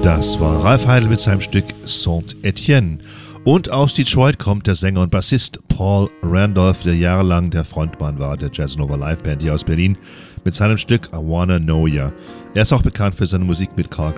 Das war Ralph Heidel mit seinem Stück Saint-Etienne. Und aus Detroit kommt der Sänger und Bassist Paul Randolph, der jahrelang der Frontmann war der Jazz Nova Live Band hier aus Berlin, mit seinem Stück I Wanna Know Ya. Er ist auch bekannt für seine Musik mit Carl